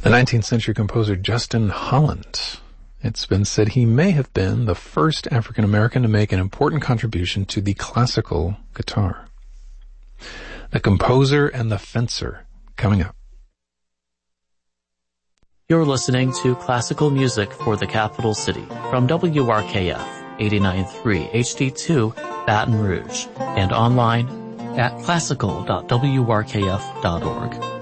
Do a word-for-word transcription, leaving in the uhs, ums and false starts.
The nineteenth century composer Justin Holland. It's been said he may have been the first African American to make an important contribution to the classical guitar. The Composer and the Fencer, coming up. You're listening to Classical Music for the Capital City from W R K F eighty-nine point three H D two Baton Rouge and online at classical dot w r k f dot org.